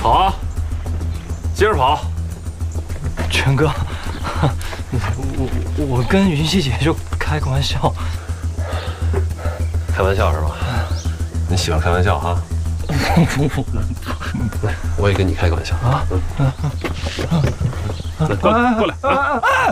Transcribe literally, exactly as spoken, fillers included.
好啊，接着跑。 全哥，我我我跟云溪姐就开个玩笑。 开玩笑是吧？你喜欢开玩笑哈？ 不不不， 我也跟你开个玩笑啊！来，过来，过来啊！